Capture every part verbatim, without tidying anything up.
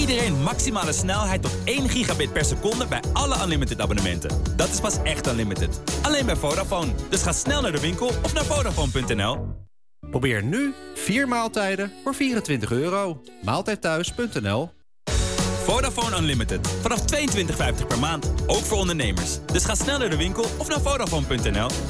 iedereen maximale snelheid tot één gigabit per seconde bij alle Unlimited abonnementen. Dat is pas echt Unlimited. Alleen bij Vodafone. Dus ga snel naar de winkel of naar Vodafone punt n l. Probeer nu vier maaltijden voor vierentwintig euro. maaltijdthuis punt n l. Vodafone Unlimited. Vanaf tweeëntwintig vijftig per maand. Ook voor ondernemers. Dus ga snel naar de winkel of naar Vodafone punt n l.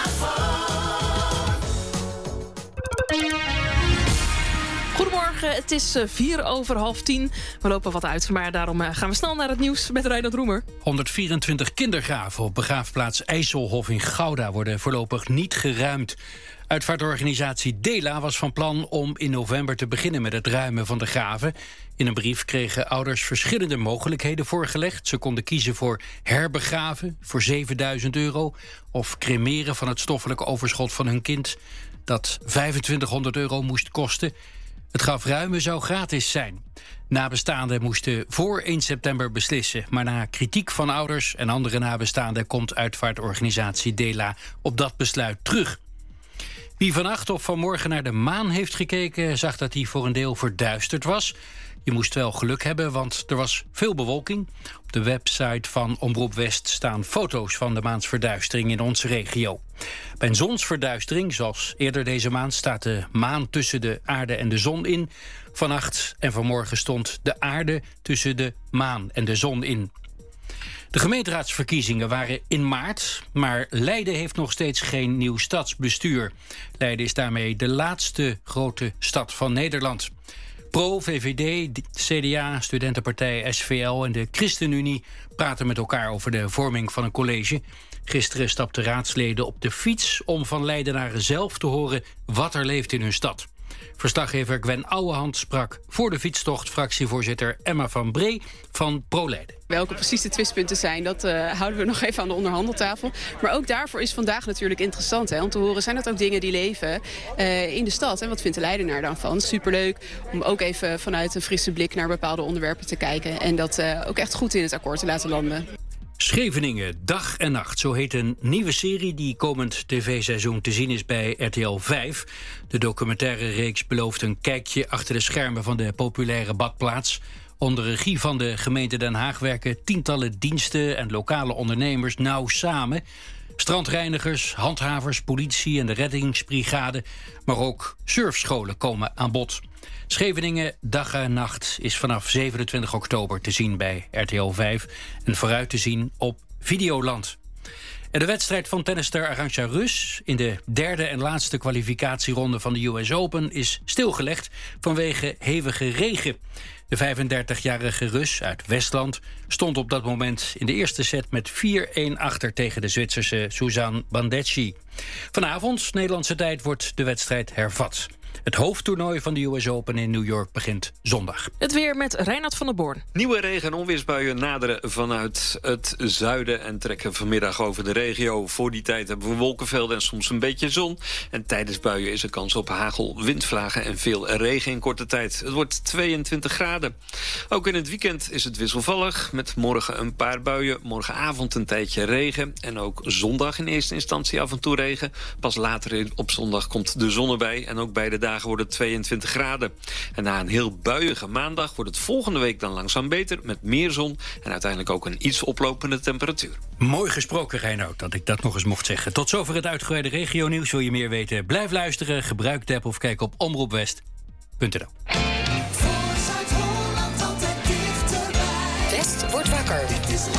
Goedemorgen, het is vier over half tien. We lopen wat uit, maar daarom gaan we snel naar het nieuws met Reinhard Roemer. honderdvierentwintig kindergraven op begraafplaats IJsselhof in Gouda worden voorlopig niet geruimd. Uitvaartorganisatie Dela was van plan om in november te beginnen met het ruimen van de graven. In een brief kregen ouders verschillende mogelijkheden voorgelegd. Ze konden kiezen voor herbegraven voor zevenduizend euro... of cremeren van het stoffelijke overschot van hun kind... dat vijfentwintighonderd euro moest kosten. Het grafruimen zou gratis zijn. Nabestaanden moesten voor één september beslissen. Maar na kritiek van ouders en andere nabestaanden komt uitvaartorganisatie Dela op dat besluit terug. Wie vannacht of vanmorgen naar de maan heeft gekeken, zag dat die voor een deel verduisterd was. Je moest wel geluk hebben, want er was veel bewolking. Op de website van Omroep West staan foto's van de maansverduistering in onze regio. Bij een zonsverduistering, zoals eerder deze maand, staat de maan tussen de aarde en de zon in. Vannacht en vanmorgen stond de aarde tussen de maan en de zon in. De gemeenteraadsverkiezingen waren in maart, maar Leiden heeft nog steeds geen nieuw stadsbestuur. Leiden is daarmee de laatste grote stad van Nederland. Pro, V V D, C D A, Studentenpartij, S V L en de ChristenUnie praten met elkaar over de vorming van een college. Gisteren stapten raadsleden op de fiets om van Leidenaren zelf te horen wat er leeft in hun stad. Verslaggever Gwen Ouwehand sprak voor de fietstocht fractievoorzitter Emma van Bree van ProLeiden. Welke precies de twistpunten zijn, dat uh, houden we nog even aan de onderhandeltafel. Maar ook daarvoor is vandaag natuurlijk interessant, hè, om te horen, zijn dat ook dingen die leven uh, in de stad? En wat vindt de Leidenaar dan van? Superleuk om ook even vanuit een frisse blik naar bepaalde onderwerpen te kijken. En dat uh, ook echt goed in het akkoord te laten landen. Scheveningen, dag en nacht. Zo heet een nieuwe serie die komend tv-seizoen te zien is bij R T L vijf. De documentaire reeks belooft een kijkje achter de schermen van de populaire badplaats. Onder regie van de gemeente Den Haag werken tientallen diensten en lokale ondernemers nauw samen. Strandreinigers, handhavers, politie en de reddingsbrigade, maar ook surfscholen komen aan bod. Scheveningen, dag en nacht is vanaf zevenentwintig oktober te zien bij R T L vijf en vooruit te zien op Videoland. En de wedstrijd van tennisster Arantxa Rus in de derde en laatste kwalificatieronde van de U S Open is stilgelegd vanwege hevige regen. De vijfendertigjarige Rus uit Westland stond op dat moment in de eerste set met vier-een achter tegen de Zwitserse Suzanne Bandecchi. Vanavond, Nederlandse tijd, wordt de wedstrijd hervat. Het hoofdtoernooi van de U S Open in New York begint zondag. Het weer met Reinhard van der Born. Nieuwe regen- en onweersbuien naderen vanuit het zuiden en trekken vanmiddag over de regio. Voor die tijd hebben we wolkenvelden en soms een beetje zon. En tijdens buien is er kans op hagel, windvlagen en veel regen in korte tijd. Het wordt tweeëntwintig graden. Ook in het weekend is het wisselvallig, met morgen een paar buien. Morgenavond een tijdje regen en ook zondag in eerste instantie af en toe regen. Pas later op zondag komt de zon erbij en ook bij de dagen wordt het tweeëntwintig graden. En na een heel buiige maandag wordt het volgende week dan langzaam beter met meer zon en uiteindelijk ook een iets oplopende temperatuur. Mooi gesproken, Reinoud, dat ik dat nog eens mocht zeggen. Tot zover het uitgebreide regionieuws. Wil je meer weten? Blijf luisteren, gebruik de app of kijk op omroepwest punt n l. West wordt wakker.